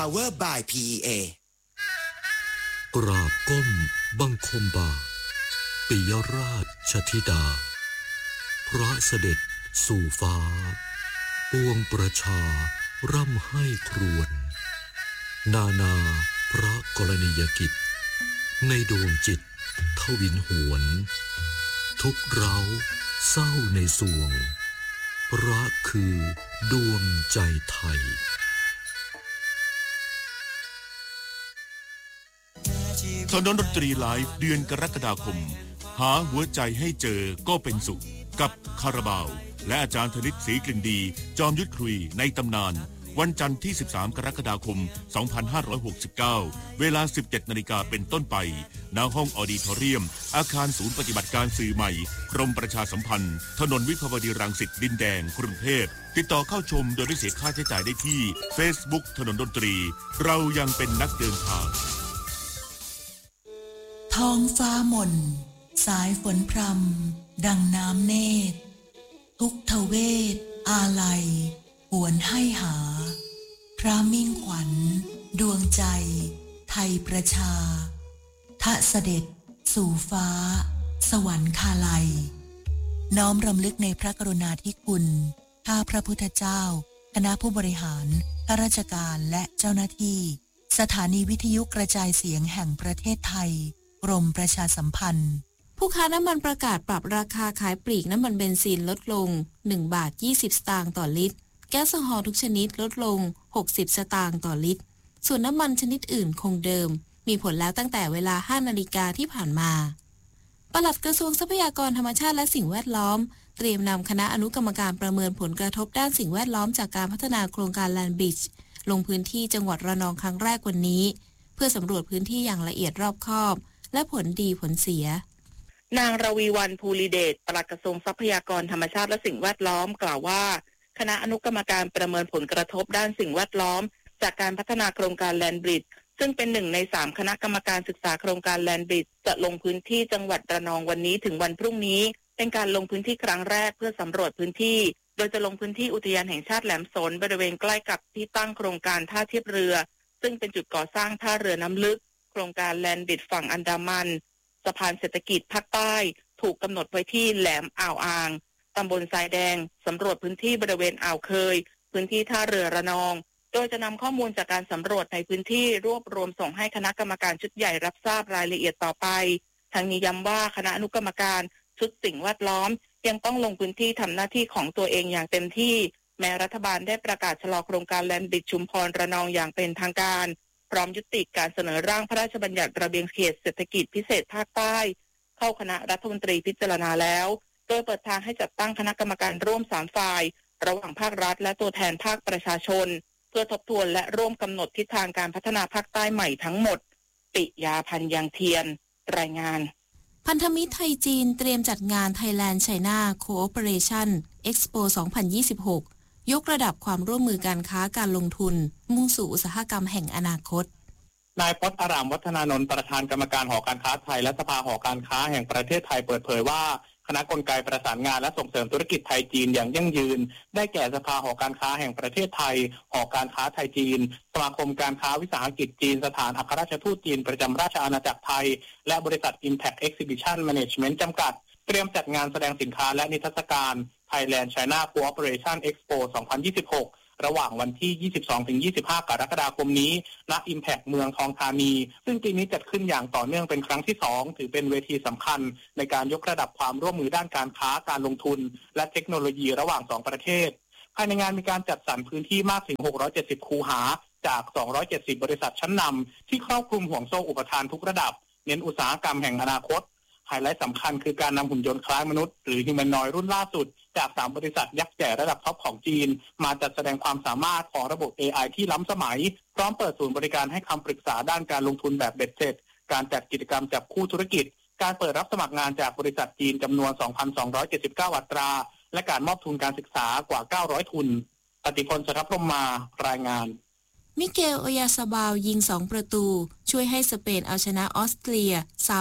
Power by PEA กราบก้มบังคมบาทปิยราชธิดาพระเสด็จสู่ฟ้าปวงประชาร่ำให้ครวญนานาพระกรณียกิจในดวงจิตทวินหวนทุกเร้าเศร้าในสวงพระคือดวงใจไทยถนนดนตรีไลฟ์เดือนกรกฎาคมหาหัวใจให้เจอก็เป็นสุขกับคาราบาวและอาจารย์ธนิตศรีกลิ่นดีจอมยุทธคุยในตำนานวันจันทร์ที่13กรกฎาคม2569เวลา 17:00 น.เป็นต้นไปณห้องออดิทอเรียมอาคารศูนย์ปฏิบัติการสื่อใหม่กรมประชาสัมพันธ์ถนนวิภาวดีรังสิตดินแดงกรุงเทพติดต่อเข้าชมโดยไม่เสียค่าใช้จ่ายได้ที่ Facebook ถนนดนตรีเรายังเป็นนักเดินทางท้องฟ้ามนสายฝนพรำดังน้ำเนตรทุกทเวศอาลัยหวนให้หาพระมิ่งขวัญดวงใจไทยประชาทะเสด็จสู่ฟ้าสวรรคาลัยน้อมรำลึกในพระกรุณาธิคุณข้าพระพุทธเจ้าคณะผู้บริหารข้าราชการและเจ้าหน้าที่สถานีวิทยุกระจายเสียงแห่งประเทศไทยกรมประชาสัมพันธ์ผู้ค้าน้ำมันประกาศปรับราคาขายปลีกน้ำมันเบนซินลดลง1 บาท 20 สตางค์ต่อลิตรแก๊สโซฮอล์ทุกชนิดลดลง60 สตางค์ต่อลิตรส่วนน้ำมันชนิดอื่นคงเดิมมีผลแล้วตั้งแต่เวลา 5 นาฬิกาที่ผ่านมาปลัดกระทรวงทรัพยากรธรรมชาติและสิ่งแวดล้อมเตรียมนำคณะอนุกรรมการประเมินผลกระทบด้านสิ่งแวดล้อมจากการพัฒนาโครงการแลนด์บริดจ์ลงพื้นที่จังหวัดระนองครั้งแรกวันนี้เพื่อสำรวจพื้นที่อย่างละเอียดรอบคอบและผลดีผลเสียนางรวีวรรณภูริเดชปลัดกระทรวงทรัพยากรธรรมชาติและสิ่งแวดล้อมกล่าวว่าคณะอนุกรรมการประเมินผลกระทบด้านสิ่งแวดล้อมจากการพัฒนาโครงการแลนด์บริดจ์ซึ่งเป็น1 ใน 3คณะกรรมการศึกษาโครงการแลนด์บริดจ์จะลงพื้นที่จังหวัดระนองวันนี้ถึงวันพรุ่งนี้เป็นการลงพื้นที่ครั้งแรกเพื่อสำรวจพื้นที่โดยจะลงพื้นที่อุทยานแห่งชาติแหลมสนบริเวณใกล้กับที่ตั้งโครงการท่าเทียบเรือซึ่งเป็นจุดก่อสร้างท่าเรือน้ำลึกโครงการแลนด์บริดจ์ฝั่งอันดามันสะพานเศรษฐกิจภาคใต้ถูกกำหนดไว้ที่แหลมอ่าวอ่างตำบลทรายแดงสำรวจพื้นที่บริเวณอ่าวเคยพื้นที่ท่าเรือระนองโดยจะนำข้อมูลจากการสำรวจในพื้นที่รวบรวมส่งให้คณะกรรมการชุดใหญ่รับทราบรายละเอียดต่อไปทั้งนี้ย้ำว่าคณะอนุกรรมการชุดสิ่งแวดล้อมยังต้องลงพื้นที่ทำหน้าที่ของตัวเองอย่างเต็มที่แม้รัฐบาลได้ประกาศชะลอโครงการแลนด์บริดจ์ชุมพรระนองอย่างเป็นทางการพร้อมยุติการเสนอร่างพระราชบัญญัติระเบียงเขตเศรษฐกิจพิเศษภาคใต้เข้าคณะรัฐมนตรีพิจารณาแล้วโดยเปิดทางให้จัดตั้งคณะกรรมการร่วม3ฝ่ายระหว่างภาครัฐและตัวแทนภาคประชาชนเพื่อทบทวนและร่วมกำหนดทิศทางการพัฒนาภาคใต้ใหม่ทั้งหมดปิยาพันธ์ยังเทียนรายงานพันธมิตรไทยจีนเตรียมจัดงาน Thailand China Cooperation Expo 2026 ยกระดับความร่วมมือการค้าการลงทุนมุ่งสู่อุตสาหกรรมแห่งอนาคตนายพจน์อารามวัฒนานนท์ประธานกรรมการหอการค้าไทยและสภาหอการค้าแห่งประเทศไทยเปิดเผยว่าคณะกลไกประสานงานและส่งเสริมธุรกิจไทยจีนอย่างยั่งยืนได้แก่สภาหอการค้าแห่งประเทศไทยหอการค้าไทยจีนสมาคมการค้าวิสาหกิจจีนสถานอัครราชทูตจีนประจำราชอาณาจักรไทยและบริษัท Impact Exhibition Management จำกัดเตรียมจัดงานแสดงสินค้าและนิทรรศการ Thailand China Cooperation Expo 2026ระหว่างวันที่ 22-25 กรกฎาคมนี้ณ Impact เมืองทองธานีซึ่งปีนี้จัดขึ้นอย่างต่อเนื่องเป็นครั้งที่2ถือเป็นเวทีสำคัญในการยกระดับความร่วมมือด้านการค้าการลงทุนและเทคโนโลยีระหว่าง2ประเทศภายในงานมีการจัดสรรพื้นที่มากถึง670คูหาจาก270บริษัทชั้นนำที่ครอบคลุมห่วงโซ่อุปทานทุกระดับเน้นอุตสาหกรรมแห่งอนาคตไฮไลท์สำคัญคือการนำหุ่นยนต์คล้ายมนุษย์หรือ Humanoid รุ่นล่าสุดจาก3บริษัทยักษ์ใหญ่ระดับท็อปของจีนมาจัดแสดงความสามารถของระบบ AI ที่ล้ำสมัยพร้อมเปิดศูนย์บริการให้คำปรึกษาด้านการลงทุนแบบเบ็ดเสร็จการจัดกิจกรรมจับคู่ธุรกิจการเปิดรับสมัครงานจากบริษัทจีนจำนวน 2,279 อัตราและการมอบทุนการศึกษากว่า 900 ทุนปฏิพล สุทธพรหมมารายงานมิเกล โอยาซาบาวยิง2ประตูช่วยให้สเปนเอาชนะออสเตรีย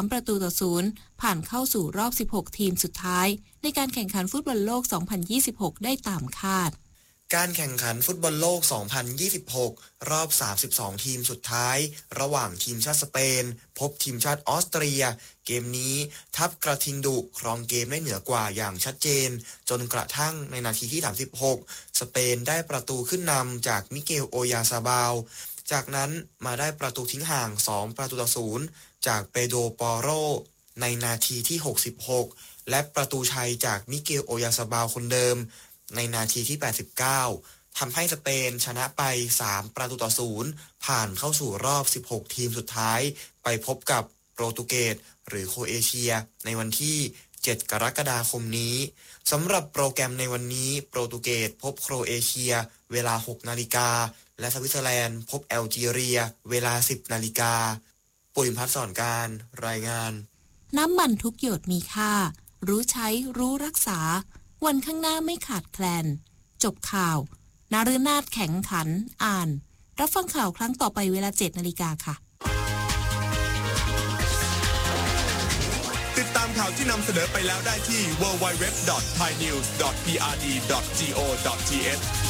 3-0ผ่านเข้าสู่รอบ16ทีมสุดท้ายในการแข่งขันฟุตบอลโลก2026ได้ตามคาดการแข่งขันฟุตบอลโลก 2026 รอบ 32 ทีมสุดท้ายระหว่างทีมชาติสเปนพบทีมชาติออสเตรียเกมนี้ทัพกระทิงดุครองเกมได้เหนือกว่าอย่างชัดเจนจนกระทั่งในนาทีที่ 36 สเปนได้ประตูขึ้นนำจากมิเกลโอยาซาบาลจากนั้นมาได้ประตูทิ้งห่าง2-0จากเปโดรปอโรในนาทีที่ 66 และประตูชัยจากมิเกลโอยาซาบาลคนเดิมในนาทีที่ 89 ทำให้สเปนชนะไป3-0ผ่านเข้าสู่รอบ 16 ทีมสุดท้ายไปพบกับโปรตุเกสหรือโครเอเชียในวันที่ 7 กรกฎาคมนี้สำหรับโปรแกรมในวันนี้โปรตุเกสพบโครเอเชียเวลา 6 นาฬิกาและสวิตเซอร์แลนด์พบแอลจีเรียเวลา 10 นาฬิกาปุริพัฒน์สอนการรายงานน้ำมันทุกหยดมีค่ารู้ใช้รู้รักษาวันข้างหน้าไม่ขาดแคลนจบข่าวนฤนาถแข็งขันอ่านรับฟังข่าวครั้งต่อไปเวลา 7 นาฬิกาค่ะติดตามข่าวที่นำเสนอไปแล้วได้ที่ www.thainews.prd.go.th